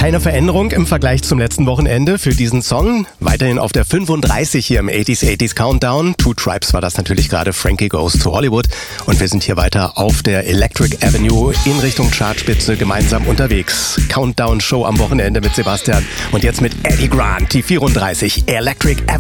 Keine Veränderung im Vergleich zum letzten Wochenende für diesen Song. Weiterhin auf der 35 hier im 80s Countdown. Two Tribes war das natürlich gerade, Frankie Goes to Hollywood. Und wir sind hier weiter auf der Electric Avenue in Richtung Chartspitze gemeinsam unterwegs. Countdown-Show am Wochenende mit Sebastian. Und jetzt mit Eddie Grant, die 34, Electric Avenue.